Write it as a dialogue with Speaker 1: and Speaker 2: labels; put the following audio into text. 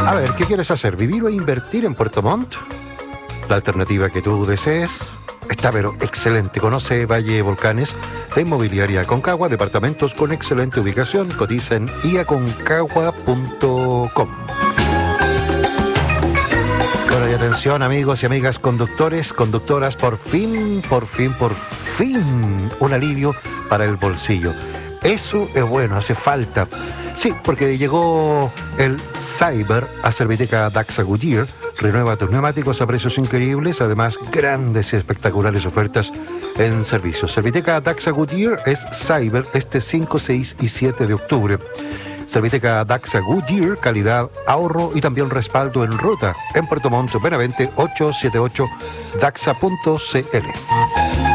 Speaker 1: A ver, ¿qué quieres hacer? ¿Vivir o invertir en Puerto Montt? La alternativa que tú desees está pero excelente. Conoce Valle Volcanes, la inmobiliaria Aconcagua, departamentos con excelente ubicación. Cotiza en iaconcagua.com. Bueno, y atención amigos y amigas conductores, conductoras, por fin, un alivio para el bolsillo. Eso es bueno, hace falta. Sí, porque llegó el Cyber a Serviteca Daxa Goodyear. Renueva tus neumáticos a precios increíbles, además grandes y espectaculares ofertas en servicios. Serviteca Daxa Goodyear es Cyber este 5, 6 y 7 de octubre. Serviteca Daxa Goodyear, calidad, ahorro y también respaldo en ruta. En Puerto Montt, Benavente 878 daxa.cl.